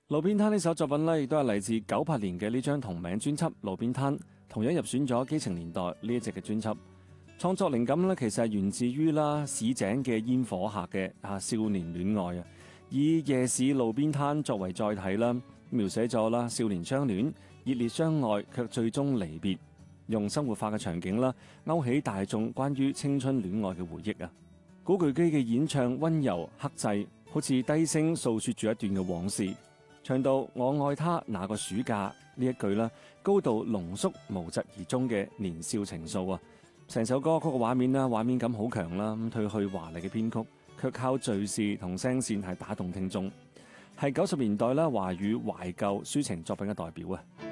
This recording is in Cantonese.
路邊攤呢首作品呢，亦都係嚟自98年嘅呢張同名專輯《路邊攤》，同樣入選咗《基情年代》呢一隻嘅專輯。創作靈感呢，其實係源自於市井嘅煙火下嘅少年戀愛啊，以夜市路邊攤作為載體啦，描寫咗少年相戀、熱烈相愛卻最終離別，用生活化嘅場景啦，勾起大眾關於青春戀愛嘅回憶啊。古巨基嘅演唱溫柔克制，好似低聲訴說住一段嘅往事。唱到我愛他那個暑假呢一句啦，高度濃縮無疾而終嘅年少情愫啊！成首歌曲嘅畫面感好強啦，咁褪去華麗嘅編曲，卻靠敘事同聲線係打動聽眾，係90年代華語懷舊抒情作品嘅代表啊！